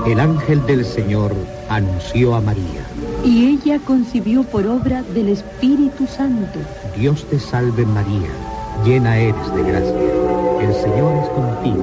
el ángel del Señor anunció a María. Y ella concibió por obra del Espíritu Santo. Dios te salve María, llena eres de gracia, el Señor es contigo.